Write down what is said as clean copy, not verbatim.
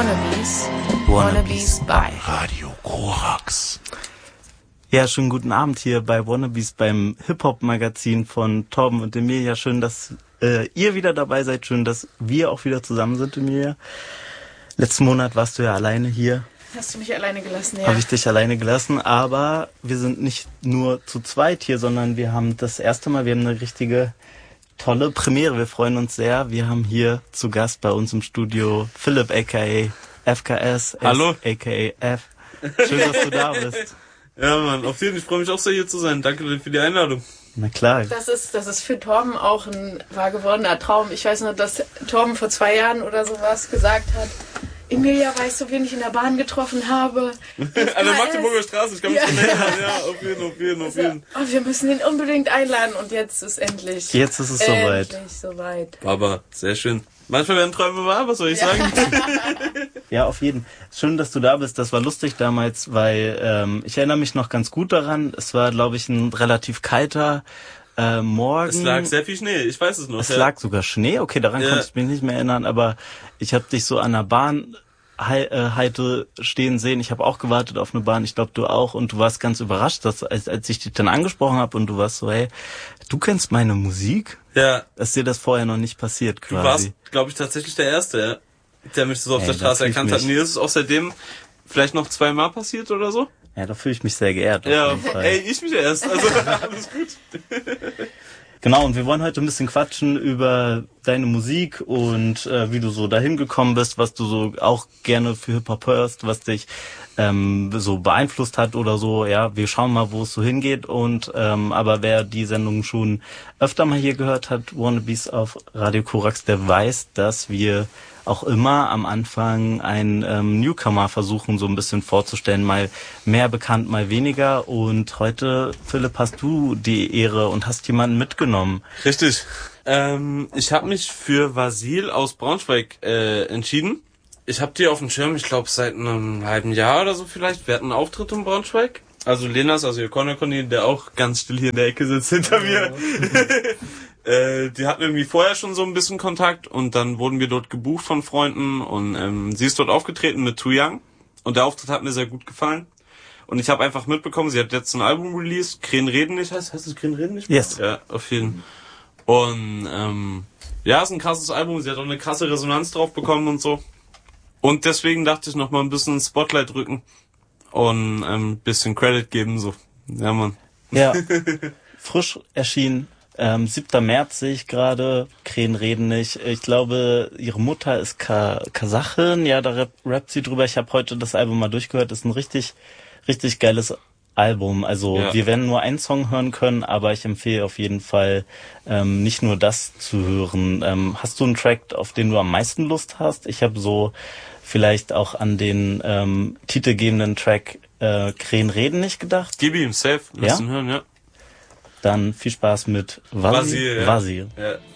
Wannabes. Wannabes bei Radio Korax. Ja, schönen guten Abend hier bei Wannabes beim Hip-Hop-Magazin von Torben und Emilia. Schön, dass ihr wieder dabei seid. Schön, dass wir auch wieder zusammen sind, Emilia. Letzten Monat warst du ja alleine hier. Hast du mich alleine gelassen, ja. Habe ich dich alleine gelassen, aber wir sind nicht nur zu zweit hier, sondern wir haben das erste Mal, wir haben eine richtige tolle Premiere. Wir freuen uns sehr. Wir haben hier zu Gast bei uns im Studio Philipp, a.k.a. FKS. Hallo. A.k.a. F. Schön, dass du da bist. Ja, Mann, auf jeden Fall. Ich freue mich auch sehr, hier zu sein. Danke für die Einladung. Na klar. Das ist für Torben auch ein wahr gewordener Traum. Ich weiß noch, dass Torben vor 2 Jahren oder sowas gesagt hat: Emilia, weißt du, wen ich in der Bahn getroffen habe? An der Magdeburger Straße, ich kann mich erinnern. Ja, auf jeden. Oh, wir müssen ihn unbedingt einladen und jetzt ist endlich. Jetzt ist es soweit. Endlich soweit. Aber sehr schön. Manchmal werden Träume wahr, was soll ich sagen? Ja, auf jeden. Schön, dass du da bist. Das war lustig damals, weil ich erinnere mich noch ganz gut daran. Es war, glaube ich, ein relativ kalter Morgen. Es lag sehr viel Schnee, ich weiß es noch. Es lag sogar Schnee? Okay, daran konnte ich mich nicht mehr erinnern, aber ich habe dich so an der Bahnhalte stehen sehen. Ich habe auch gewartet auf eine Bahn, ich glaube du auch, und du warst ganz überrascht, dass, als ich dich dann angesprochen habe und du warst so, hey, du kennst meine Musik? Ja. Dass dir das vorher noch nicht passiert quasi. Du warst, glaube ich, tatsächlich der Erste, der mich so auf der Straße erkannt hat. Mir ist es auch seitdem vielleicht noch 2 Mal passiert oder so. Ja, da fühle ich mich sehr geehrt. Ja, ey, ich mich erst. Also, alles gut. Genau, und wir wollen heute ein bisschen quatschen über deine Musik und wie du so dahin gekommen bist, was du so auch gerne für Hip-Hop hörst, was dich so beeinflusst hat oder so. Ja, wir schauen mal, wo es so hingeht. Und aber wer die Sendung schon öfter mal hier gehört hat, Wannabes auf Radio Korax, der weiß, dass wir auch immer am Anfang einen Newcomer versuchen, so ein bisschen vorzustellen, mal mehr bekannt, mal weniger. Und heute, Philipp, hast du die Ehre und hast jemanden mitgenommen. Richtig. Ich habe mich für Vasil aus Braunschweig entschieden. Ich habe die auf dem Schirm, ich glaube seit einem halben Jahr oder so vielleicht. Wir hatten einen Auftritt in Braunschweig. Also Lenas, also ihr Conny, der auch ganz still hier in der Ecke sitzt hinter mir. Die hatten irgendwie vorher schon so ein bisschen Kontakt und dann wurden wir dort gebucht von Freunden und sie ist dort aufgetreten mit Too Young und der Auftritt hat mir sehr gut gefallen und ich habe einfach mitbekommen, sie hat jetzt ein Album released, Krähen reden nicht, heißt es Krähen reden nicht? Yes. Ja, auf jeden Fall. Und ja, ist ein krasses Album, sie hat auch eine krasse Resonanz drauf bekommen und so und deswegen dachte ich noch mal ein bisschen Spotlight rücken und ein bisschen Credit geben, so. Ja, Mann. Ja, frisch erschienen. 7. März sehe ich gerade, Krähen reden nicht. Ich glaube, ihre Mutter ist Kasachin, ja, da rappt sie drüber. Ich habe heute das Album mal durchgehört, ist ein richtig, richtig geiles Album. Also ja. Wir werden nur einen Song hören können, aber ich empfehle auf jeden Fall nicht nur das zu hören. Hast du einen Track, auf den du am meisten Lust hast? Ich habe so vielleicht auch an den titelgebenden Track Krähen reden nicht gedacht. Gib ihm, safe, lass ihn hören, ja. Dann viel Spaß mit Vasil. Ja.